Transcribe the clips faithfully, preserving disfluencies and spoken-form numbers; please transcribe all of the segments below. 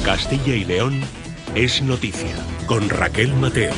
Castilla y León es noticia, con Raquel Mateo.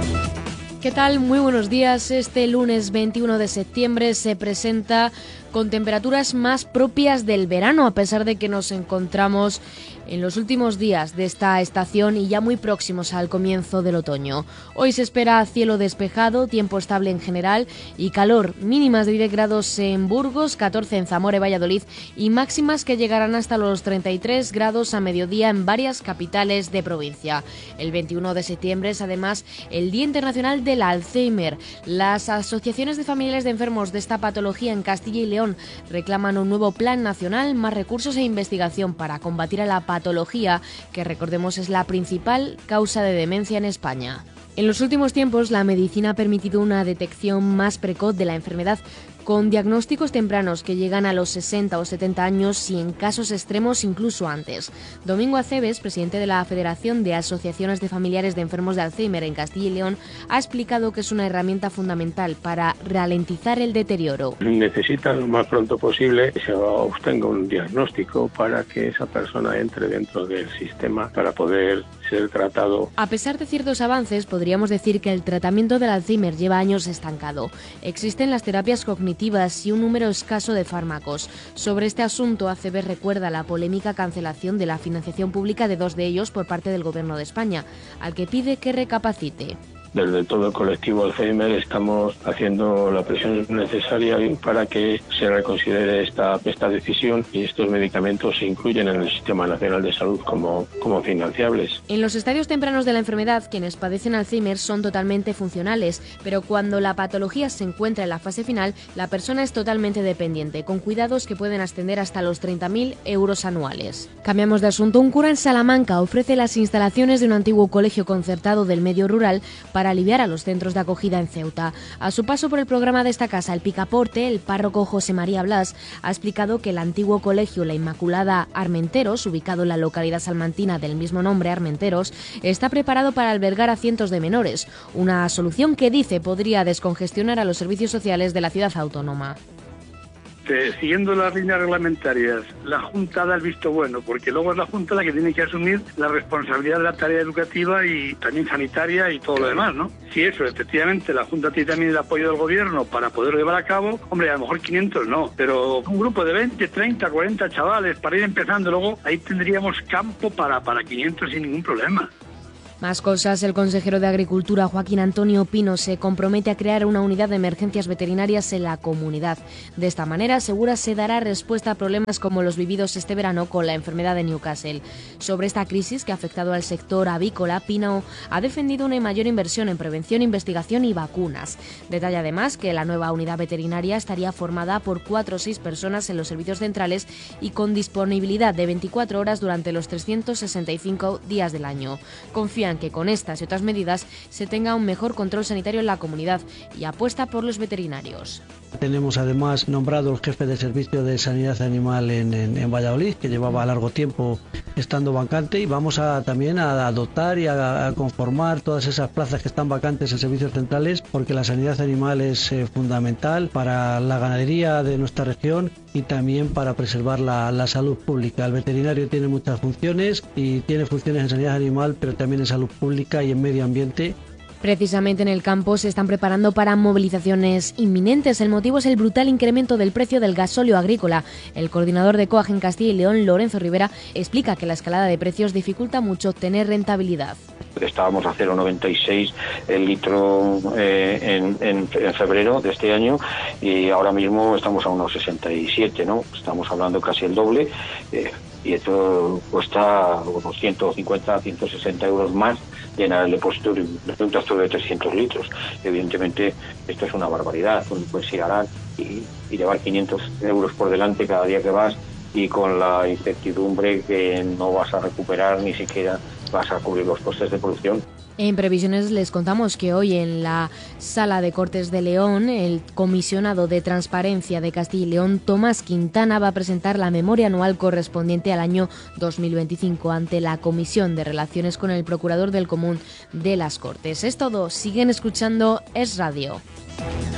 ¿Qué tal? Muy buenos días. Este lunes veintiuno de septiembre se presenta con temperaturas más propias del verano, a pesar de que nos encontramos en los últimos días de esta estación y ya muy próximos al comienzo del otoño. Hoy se espera cielo despejado, tiempo estable en general y calor, mínimas de diez grados en Burgos, catorce en Zamora y Valladolid y máximas que llegarán hasta los treinta y tres grados a mediodía en varias capitales de provincia. El veintiuno de septiembre es además el Día Internacional del Alzheimer. Las asociaciones de familiares de enfermos de esta patología en Castilla y León reclaman un nuevo plan nacional, más recursos e investigación para combatir a la patología, que recordemos es la principal causa de demencia en España. En los últimos tiempos, la medicina ha permitido una detección más precoz de la enfermedad, con diagnósticos tempranos que llegan a los sesenta o setenta años y en casos extremos incluso antes. Domingo Aceves, presidente de la Federación de Asociaciones de Familiares de Enfermos de Alzheimer en Castilla y León, ha explicado que es una herramienta fundamental para ralentizar el deterioro. Necesitan lo más pronto posible que se obtenga un diagnóstico para que esa persona entre dentro del sistema para poder ser tratado. A pesar de ciertos avances, podríamos decir que el tratamiento del Alzheimer lleva años estancado. Existen las terapias cognitivas y un número escaso de fármacos. Sobre este asunto, Aceves recuerda la polémica cancelación de la financiación pública de dos de ellos por parte del Gobierno de España, al que pide que recapacite. Desde todo el colectivo Alzheimer estamos haciendo la presión necesaria para que se reconsidere esta, esta decisión y estos medicamentos se incluyen en el Sistema Nacional de Salud como, como financiables. En los estadios tempranos de la enfermedad, quienes padecen Alzheimer son totalmente funcionales, pero cuando la patología se encuentra en la fase final, la persona es totalmente dependiente, con cuidados que pueden ascender hasta los treinta mil euros anuales. Cambiamos de asunto. Un cura en Salamanca ofrece las instalaciones de un antiguo colegio concertado del medio rural para Para aliviar a los centros de acogida en Ceuta. A su paso por el programa de esta casa, El Picaporte, el párroco José María Blas ha explicado que el antiguo colegio La Inmaculada Armenteros, ubicado en la localidad salmantina del mismo nombre, Armenteros, está preparado para albergar a cientos de menores, una solución que dice podría descongestionar a los servicios sociales de la ciudad autónoma. Siguiendo las líneas reglamentarias, la Junta da el visto bueno, porque luego es la Junta la que tiene que asumir la responsabilidad de la tarea educativa y también sanitaria y todo lo demás, ¿no? Si eso, efectivamente, la Junta tiene también el apoyo del Gobierno para poderlo llevar a cabo, hombre, a lo mejor quinientos no, pero un grupo de veinte, treinta, cuarenta chavales para ir empezando, luego ahí tendríamos campo para, para quinientos sin ningún problema. Más cosas. El consejero de Agricultura, Joaquín Antonio Pino, se compromete a crear una unidad de emergencias veterinarias en la comunidad. De esta manera, asegura, se dará respuesta a problemas como los vividos este verano con la enfermedad de Newcastle. Sobre esta crisis que ha afectado al sector avícola, Pino ha defendido una mayor inversión en prevención, investigación y vacunas. Detalla además que la nueva unidad veterinaria estaría formada por cuatro o seis personas en los servicios centrales y con disponibilidad de veinticuatro horas durante los trescientos sesenta y cinco días del año. Confía que con estas y otras medidas se tenga un mejor control sanitario en la comunidad y apuesta por los veterinarios. Tenemos además nombrado el jefe de servicio de sanidad animal en, en, en Valladolid, que llevaba largo tiempo estando vacante, y vamos a también a adoptar y a, a conformar todas esas plazas que están vacantes en servicios centrales, porque la sanidad animal es eh, fundamental para la ganadería de nuestra región y también para preservar la, la salud pública. El veterinario tiene muchas funciones y tiene funciones en sanidad animal, pero también en salud pública y en medio ambiente. Precisamente en el campo se están preparando para movilizaciones inminentes. El motivo es el brutal incremento del precio del gasóleo agrícola. El coordinador de COAG en Castilla y León, Lorenzo Rivera, explica que la escalada de precios dificulta mucho obtener rentabilidad. Estábamos a cero coma noventa y seis el litro eh, en, en, en febrero de este año y ahora mismo estamos a unos sesenta y siete, ¿no? Estamos hablando casi el doble eh, y esto cuesta unos ciento cincuenta, ciento sesenta euros más llenar el depósito de un tractor de trescientos litros. Evidentemente esto es una barbaridad, pues si harán y, y llevar quinientos euros por delante cada día que vas y con la incertidumbre que no vas a recuperar ni siquiera vas a cubrir los costes de producción. En previsiones les contamos que hoy en la Sala de Cortes de León, el comisionado de Transparencia de Castilla y León, Tomás Quintana, va a presentar la memoria anual correspondiente al año dos mil veinticinco ante la Comisión de Relaciones con el Procurador del Común de las Cortes. Es todo. Siguen escuchando Es Radio.